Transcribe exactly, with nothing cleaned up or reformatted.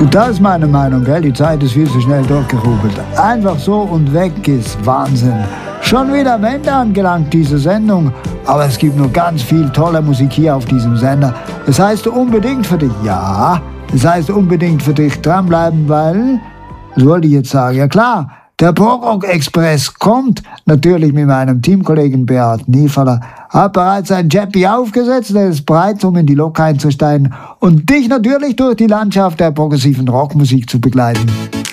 Gut, das ist meine Meinung, gell? Die Zeit ist viel zu schnell durchgerubelt. Einfach so und weg ist Wahnsinn. Schon wieder am Ende angelangt, diese Sendung. Aber es gibt noch ganz viel tolle Musik hier auf diesem Sender. Das heißt unbedingt für dich, ja, das heißt unbedingt für dich dranbleiben, weil, was wollte ich jetzt sagen? Ja klar, der Prog Express kommt natürlich mit meinem Teamkollegen Beat Niefeler. Hat bereits ein Jeppy aufgesetzt, der ist bereit, um in die Lok einzusteigen und dich natürlich durch die Landschaft der progressiven Rockmusik zu begleiten.